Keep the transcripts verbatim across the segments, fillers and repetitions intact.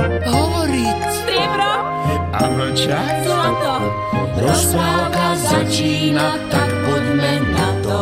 Hovoriť. Striebro. A mlčať. Zlato. Rozprávka začína, tak poďme na to.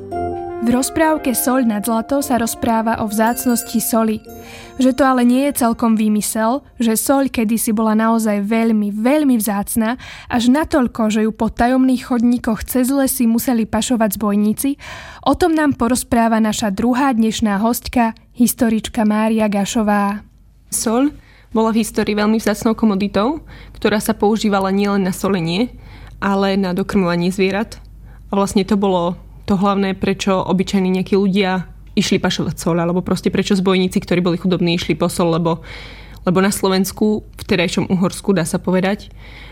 V rozprávke Soľ nad zlato sa rozpráva o vzácnosti soli. Že to ale nie je celkom výmysel, že soľ kedysi bola naozaj veľmi, veľmi vzácna, až natoľko, že ju po tajomných chodníkoch cez lesy museli pašovať zbojníci, o tom nám porozpráva naša druhá dnešná hostka, historička Mária Gašová. Soľ bola v histórii veľmi vzácnou komoditou, ktorá sa používala nielen na solenie, ale na dokrmovanie zvierat. A vlastne to bolo to hlavné, prečo obyčajní nejakí ľudia išli pašovať soľ, alebo proste prečo zbojníci, ktorí boli chudobní, išli po soľ, lebo, lebo na Slovensku, v terajšom Uhorsku, dá sa povedať,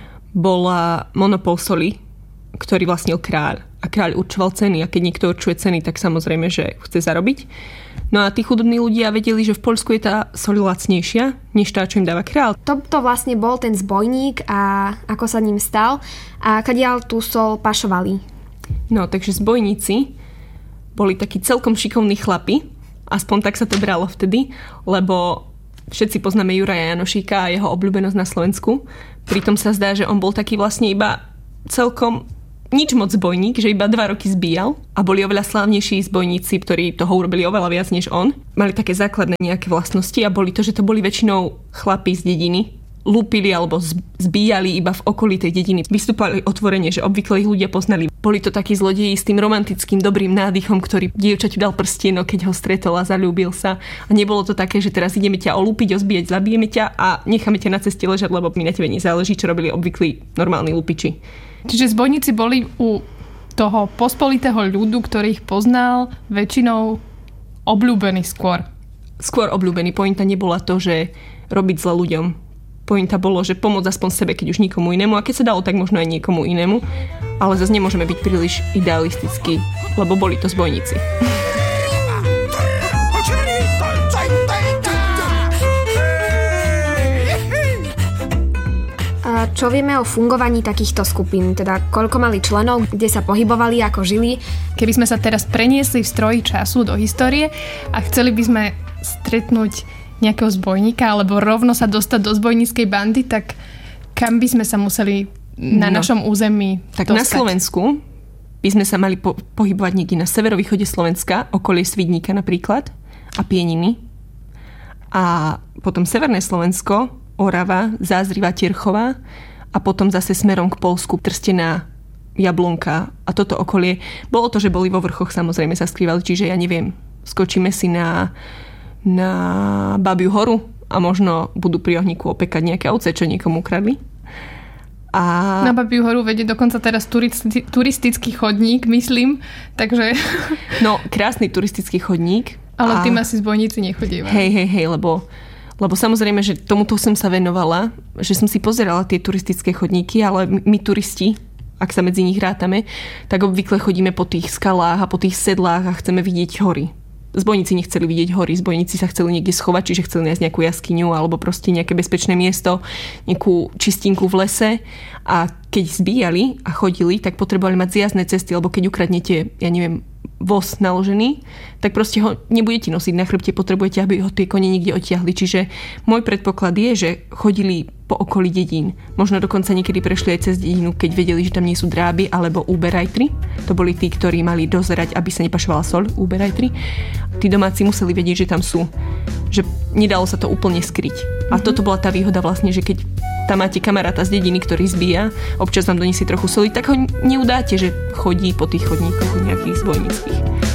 bola monopol soli, ktorý vlastnil kráľ. A kráľ určoval ceny, a keď niekto určuje ceny, tak samozrejme, že chce zarobiť. No a tí chudobní ľudia vedeli, že v Poľsku je tá soľ lacnejšia, než tá, čo im dáva kráľ. To, to vlastne bol ten zbojník a ako sa ním stal a kadiaľ tú soľ pašovali. No, takže zbojníci boli takí celkom šikovní chlapi, aspoň tak sa to bralo vtedy, lebo všetci poznáme Juraja Janošíka a jeho obľúbenosť na Slovensku. Pritom sa zdá, že on bol taký vlastne iba celkom nič moc zbojník, že iba dva roky zbíjal a boli oveľa slávnejší zbojníci, ktorí toho urobili oveľa viac než on. Mali také základné nejaké vlastnosti a boli to, že to boli väčšinou chlapi z dediny. Lúpili alebo zbíjali iba v okolí tej dediny. Vystúpali otvorene, že obvykle ich ľudia poznali. Boli to takí zlodeji s tým romantickým dobrým nádychom, ktorý dievčaťu dal prstienok, keď ho stretol a zaľúbil sa. A nebolo to také, že teraz ideme ťa olúpiť, ozbíjať, zabijeme ťa a necháme ťa na ceste ležať, lebo mi na tebe nezáleží, čo robili obvyklí normálni lupiči. Čiže zbojníci boli u toho pospolitého ľudu, ktorý ich poznal, väčšinou obľúbení skôr. Skôr obľúbení. Pointa nebola to, že robiť zle ľuďom. Pointa bolo, že pomôcť aspoň sebe, keď už nikomu inému. A keď sa dalo, tak možno aj niekomu inému. Ale zase nemôžeme byť príliš idealistickí, lebo boli to zbojníci. A čo vieme o fungovaní takýchto skupín? Teda koľko mali členov, kde sa pohybovali, ako žili? Keby sme sa teraz preniesli v stroji času do histórie a chceli by sme stretnúť nejakého zbojníka alebo rovno sa dostať do zbojníckej bandy, tak kam by sme sa museli na no, našom území tak dostať? Na Slovensku by sme sa mali po- pohybovať niekde na severovýchode Slovenska, okolie Svidníka napríklad a Pieniny. A potom severné Slovensko, Orava, Zázriva, Terchová a potom zase smerom k Poľsku, Trstená, Jablonka a toto okolie. Bolo to, že boli vo vrchoch, samozrejme sa skrývali, čiže ja neviem, skočíme si na na Babiu horu a možno budú pri ohníku opekať nejaké ovce, čo niekomu ukradli. A... Na Babiu horu vedie dokonca teraz turisti- turistický chodník, myslím, takže... No, krásny turistický chodník. Ale a... tým asi zbojníci nechodívajú. Hej, hej, hej, lebo, lebo samozrejme, že tomuto som sa venovala, že som si pozerala tie turistické chodníky, ale my, my turisti, ak sa medzi nich rátame, tak obvykle chodíme po tých skalách a po tých sedlách a chceme vidieť hory. Zbojníci nechceli vidieť hory, zbojníci sa chceli niekde schovať, čiže chceli nájsť nejakú jaskyňu alebo proste nejaké bezpečné miesto, nejakú čistinku v lese a keď zbíjali a chodili, tak potrebovali mať zjazdné cesty, lebo keď ukradnete, ja neviem, voz naložený, tak proste ho nebudete nosiť na chrbte, potrebujete, aby ho tie kone niekde odtiahli. Čiže môj predpoklad je, že chodili po okolí dedín. Možno dokonca niekedy prešli aj cez dedinu, keď vedeli, že tam nie sú dráby alebo úberajtri. To boli tí, ktorí mali dozerať, aby sa nepašovala soľ, úberajtri. Tí domáci museli vedieť, že tam sú. Že nedalo sa to úplne skryť. A toto bola tá výhoda vlastne, že keď tam máte kamaráta z dediny, ktorý zbíja, občas vám doniesie trochu soli, tak ho neudáte, že chodí po tých chodníkoch nejakých zbojníckých.